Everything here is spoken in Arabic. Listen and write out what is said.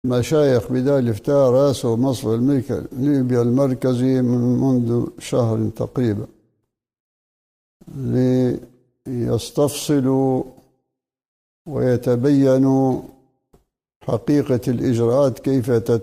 مشايخ بدال الإفتاء رأسوا مصر ليبيا المركزي منذ شهر تقريبا ليستفصلوا ويتبينوا حقيقة الإجراءات كيف